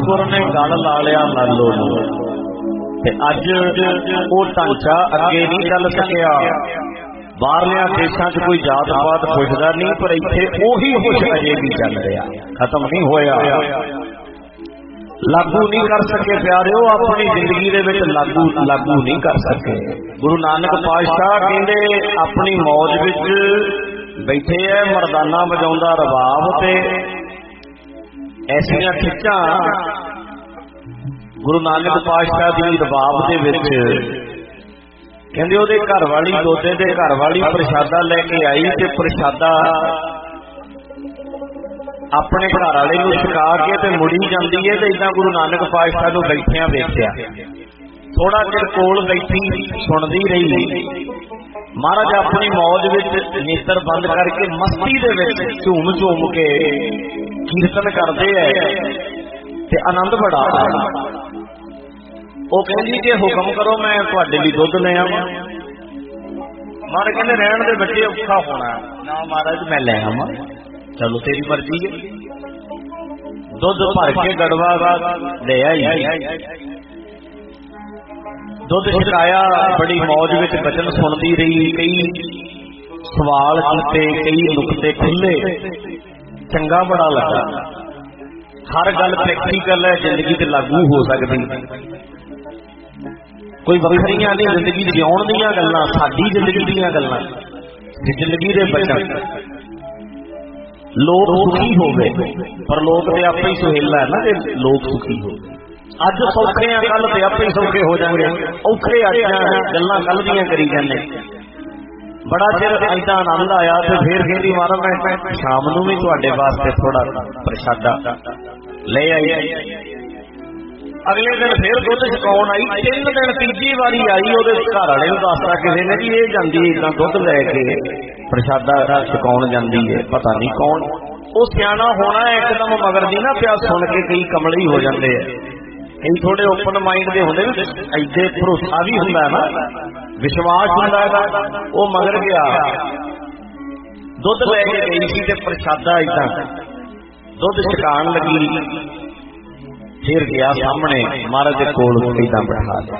सतगुर ने गल ला लिया लालो ते अज वो ढांचा अगे नहीं चल सकिया। बाहरलियां देशां च कोई जात पात पुछदा नहीं, पर इत्थे ओही कुछ अजे भी चल रहा, खत्म नहीं होया, लागू नहीं कर सके प्यारिओ, अपनी जिंदगी दे विच लागू नहीं कर सके। गुरु नानक पातशाह कहंदे अपनी मौज विच बैठे है, मरदाना वजाउंदा रबाब ते ऐसियां खिच्चां गुरु नानक पातशाह दी रबाब दे विच कहंदे ओहदे घर वाली दोते दे घर वाली प्रशादा लेके आई ते प्रशादा अपने घर वाले नूं छका के ते मुड़ी जांदी है ते इदां गुरु नानक पातशाह नूं बैठियां वेखिया। थोड़ा चिर कोल बैठी सुणदी रही। महाराज अपनी मौज विच नेत्र बंद करके मस्ती दे विच झूम झूम के कीर्तन करते हैं ते आनंद बड़ा आया। वो कहंदी कि हुक्म करो मैं तुहाडे लई दुध ले आवां। महाराज कहंदे रहण दे बच्चे औखा होना ना महाराज मैं ले आवां, चलो तेरी मर्जी है। दुध भर के गड़वा ले आई, दुध छकाया, बड़ी मौज विच बचन सुनती रही, कई सवाल कीते, कई नुकते खुले, चंगा बड़ा लगा। हर गल प्रैक्टिकल है, जिंदगी ते लागू हो सकती, कोई वखरियां नहीं जिंदगी जिउण दीयां गल्लां, साडी जिंदगी दीयां गल्लां, जिंदगी दे बचन। लोग सुखी हो गए, पर लोग ते आपे ही सुहेला है ना कि लोग सुखी हो गए। अज सौखे हैं, कल ते आपे ही सौखे हो जाएंगे, औखे अज गल्लां कल दीयां करी जाने। बड़ा चिर ऐसा आनंद आया तो फिर कहती महाराज मैं शाम नूं भी तुहाडे वास्ते थोड़ा प्रशादा ले आई। अगले दिन फिर दुध छकाउण आई, 3 दिन तीजी वारी आई, ओहदे घर वाले नूं दसदा किसी ने जी ये जांदी इदां दुध लैके प्रशादा छकाउण जांदी है, पता नहीं कौन। वो सियाणा होना एकदम मगर दी ना पिया सुन के कई कमले ही हो जाते हैं, कई थोड़े ओपन माइंड के होंदे, ऐसे भरोसा भी हुंदा है ना, विश्वास हुंदा है। वो मगर गया, दुध लैके गई सी ते प्रशादा इदां दुध छकाण लगी, फिर गया सामने महाराज दे कोल इदां बैठा लिया,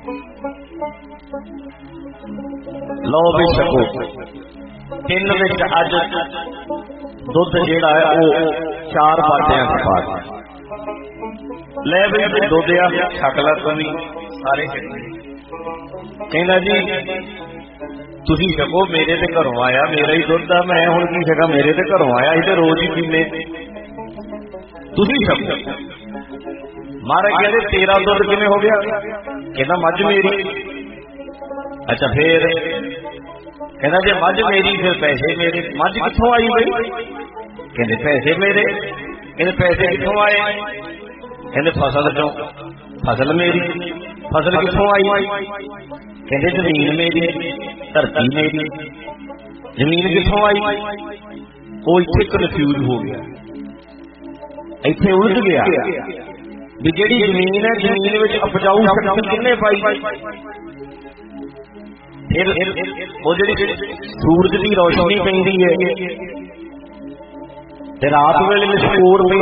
लो भी छको। 3 विच अज दुध जिहड़ा है वो 4 बाटियां च पा दिया, ले भी दुध आ छक ला तुम सारे। कहना जी तुसीं छको, मेरे ते घरों आया, मेरा ही दुध आ, मैं हुण की छका, मेरे ते घरों आया ही ते रोज ही पीने, तुसीं छको। महाराज कहते तेरा दुध किवें हो गया? कहना मझ मेरी। अच्छा फिर कहना जे मझ मेरी फिर पैसे मेरे। मझ कित्थों आई बई? कहते पैसे मेरे। कहते पैसे कित्थों आए? कहते फसल चों। फसल मेरी। फसल कित्थों आई? कहते जमीन मेरी, धरती मेरी। जमीन कित्थों आई? वो इत्थे कन्फ्यूज हो गया, इत्थे उलझ गया भी जिहड़ी जमीन है, जमीन विच उपजाऊ शक्ति किन्ने पाई? फिर वो जिहड़ी सूरज की रोशनी पैंदी है ते रात वेले लिशकोर